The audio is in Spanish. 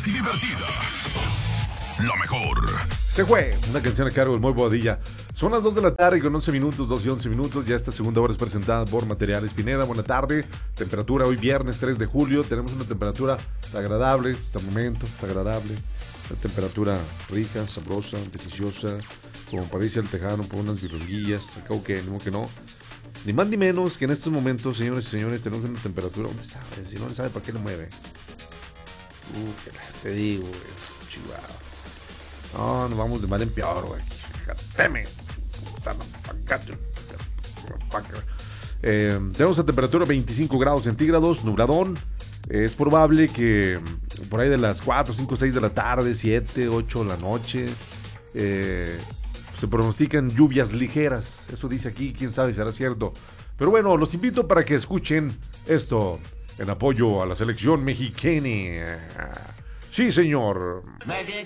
y divertida. La mejor. Se fue una canción a cargo del Muy Bodilla. Son las 2 de la tarde con 11 minutos, 12 y 11 minutos. Ya esta segunda hora es presentada por Materiales Pineda. Buena tarde. Temperatura hoy viernes 3 de julio. Tenemos una temperatura agradable. Hasta el momento está agradable. Una temperatura rica, sabrosa, deliciosa. Como para irse al tejano por unas birruguillas. Acabo que no. Ni más ni menos que en estos momentos, señores y señores, tenemos una temperatura. ¿Dónde está? Si no le sabe para qué lo mueve. Te digo, chihuahua. No, nos vamos de mal en peor, güey. Tenemos a temperatura 25 grados centígrados, nubladón. Es probable que por ahí de las 4, 5, 6 de la tarde, 7, 8 de la noche, se pronostican lluvias ligeras. Eso dice aquí, quién sabe si será cierto. Pero bueno, los invito para que escuchen esto en apoyo a la selección mexicana. Sí, señor. México.